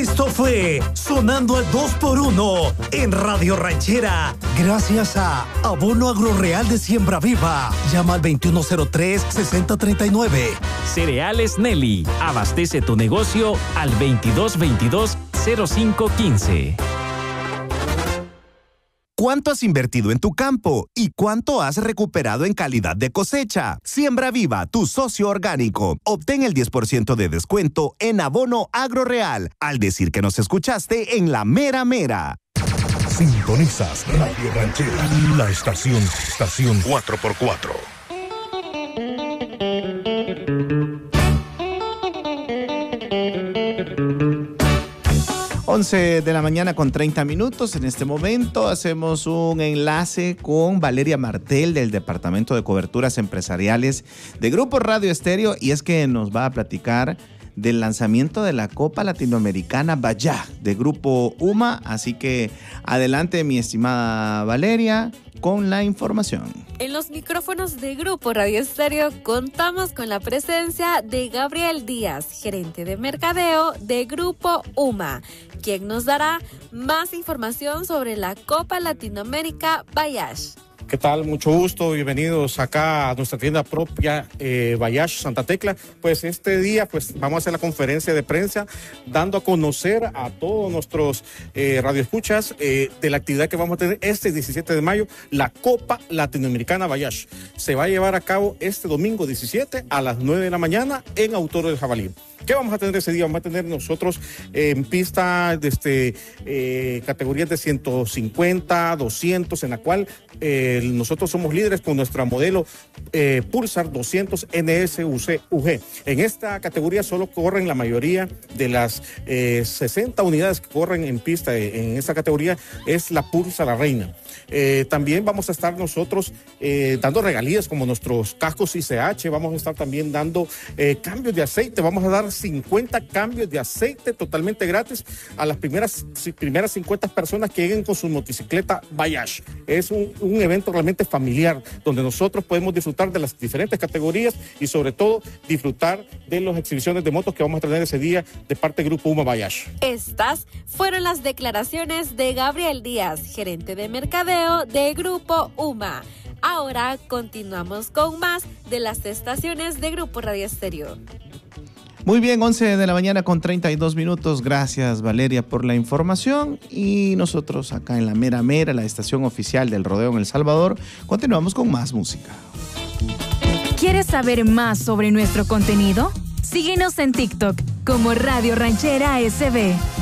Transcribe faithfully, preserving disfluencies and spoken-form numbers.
Esto fue Sonando al dos por uno en Radio Ranchera. Gracias a Abono Agroreal de Siembra Viva. Llama al veintiuno cero tres, sesenta treinta y nueve. Cereales Nelly. Abastece tu negocio al veintidós veintidós, cero cinco quince. ¿Cuánto has invertido en tu campo y cuánto has recuperado en calidad de cosecha? Siembra Viva, tu socio orgánico. Obtén el diez por ciento de descuento en Abono Agroreal al decir que nos escuchaste en La Mera Mera. Sintonizas Radio Ranchera, la estación, estación cuatro por cuatro. once de la mañana con treinta minutos. En este momento hacemos un enlace con Valeria Martel del Departamento de Coberturas Empresariales de Grupo Radio Estéreo, y es que nos va a platicar del lanzamiento de la Copa Latinoamericana Bayaj de Grupo UMA. Así que adelante, mi estimada Valeria, con la información. En los micrófonos de Grupo Radio Estéreo contamos con la presencia de Gabriel Díaz, gerente de mercadeo de Grupo UMA, quien nos dará más información sobre la Copa Latinoamérica Bayaj. ¿Qué tal? Mucho gusto, bienvenidos acá a nuestra tienda propia eh, Bayaj Santa Tecla. Pues este día pues vamos a hacer la conferencia de prensa dando a conocer a todos nuestros eh, radioescuchas eh, de la actividad que vamos a tener este diecisiete de mayo, la Copa Latinoamericana Bayaj. Se va a llevar a cabo este domingo diecisiete a las nueve de la mañana en Autoro del Jabalí. ¿Qué vamos a tener ese día? Vamos a tener nosotros eh, en pista de este, eh, categorías de ciento cincuenta, doscientos, en la cual eh, nosotros somos líderes con nuestra modelo eh, Pulsar doscientos N S U G. En esta categoría solo corren la mayoría de las eh, sesenta unidades que corren en pista en esta categoría, es la Pulsar la reina. Eh, también vamos a estar nosotros eh, dando regalías como nuestros cascos I C H, vamos a estar también dando eh, cambios de aceite, vamos a dar cincuenta cambios de aceite totalmente gratis a las primeras, primeras cincuenta personas que lleguen con su motocicleta Bayaj. Es un, un evento realmente familiar donde nosotros podemos disfrutar de las diferentes categorías y sobre todo disfrutar de las exhibiciones de motos que vamos a tener ese día de parte del Grupo UMA Bayaj. Estas fueron las declaraciones de Gabriel Díaz, gerente de mercadeo de Grupo UMA. Ahora continuamos con más de las estaciones de Grupo Radio Estéreo. Muy bien, once de la mañana con treinta y dos minutos. Gracias, Valeria, por la información. Y nosotros acá en La Mera Mera, la estación oficial del rodeo en El Salvador, continuamos con más música. ¿Quieres saber más sobre nuestro contenido? Síguenos en TikTok como Radio Ranchera S B.